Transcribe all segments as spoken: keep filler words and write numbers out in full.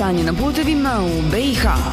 stanje na putevima u B i H.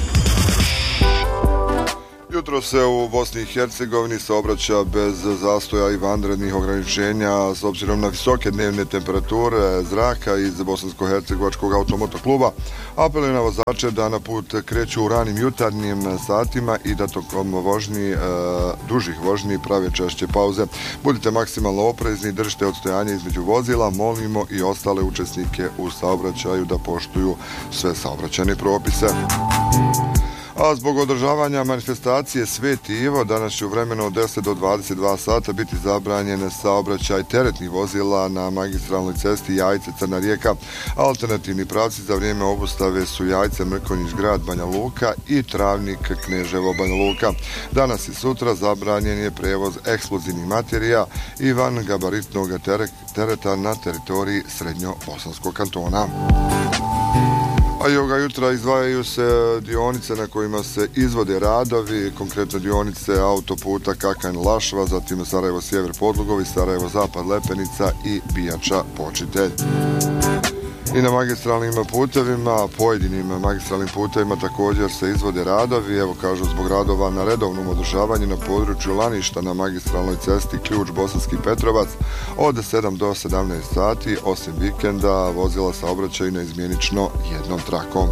Jutro se u Bosni i Hercegovini saobraća bez zastoja i vanrednih ograničenja s obzirom na visoke dnevne temperature zraka iz Bosansko-hercegovačkog automoto kluba. Apeluje na vozače da na put kreću u ranim jutarnjim satima i da tokom vožnji, e, dužih vožnji prave češće pauze. Budite maksimalno oprezni, držite odstojanje između vozila, molimo i ostale učesnike u saobraćaju da poštuju sve saobraćajne propise. A zbog održavanja manifestacije Sveti Ivo, danas će u vremenu od deset do dvadeset dva sata biti zabranjen saobraćaj teretnih vozila na magistralnoj cesti Jajce-Crna Rijeka. Alternativni pravci za vrijeme obustave su Jajce, Mrkonjić grad, Banja Luka i Travnik, Kneževo, Banja Luka. Danas i sutra zabranjen je prevoz eksplozivnih materija i van gabaritnog tereta na teritoriji Srednjobosanskog kantona. A i ovoga jutra izdvajaju se dionice na kojima se izvode radovi, konkretno dionice autoputa Kakanj-Lašva, zatim Sarajevo-Sjever Podlugovi, Sarajevo-Zapad Lepenica i Bijača-Počitelj. I na magistralnim putevima, pojedinim magistralnim putevima također se izvode radovi. Evo kažu zbog radova na redovnom održavanju na području Laništa na magistralnoj cesti Ključ Bosanski Petrovac od sedam do sedamnaest sati, osim vikenda vozila saobraćaju neizmjenično jednom trakom.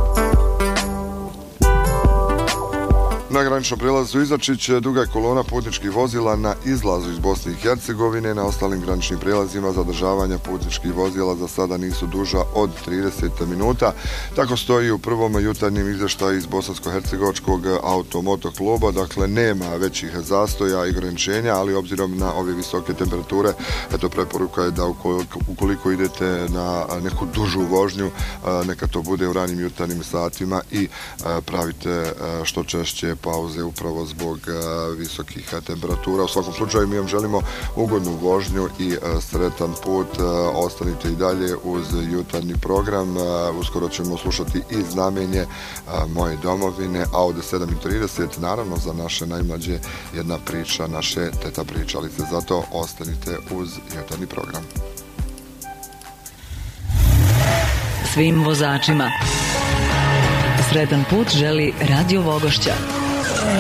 Na graničnom prijelazu Izačić duga je kolona putničkih vozila na izlazu iz Bosne i Hercegovine. Na ostalim graničnim prijelazima zadržavanja putničkih vozila za sada nisu duža od trideset minuta. Tako stoji u prvom jutarnjem izvještaju iz Bosansko-hercegovačkog automoto kluba. Dakle, nema većih zastoja i ograničenja, ali obzirom na ove visoke temperature, eto preporuka je da ukoliko, ukoliko idete na neku dužu vožnju, neka to bude u ranim jutarnjim satima i pravite što češće pauze upravo zbog uh, visokih temperatura. U svakom slučaju mi vam želimo ugodnu vožnju i uh, sretan put. Uh, ostanite i dalje uz jutarnji program. Uh, uskoro ćemo slušati i znamenje uh, moje domovine, a od sedam i trideset naravno za naše najmlađe jedna priča, naše teta pričalice. Zato ostanite uz jutarnji program. Svim vozačima sretan put želi Radio Vogošća.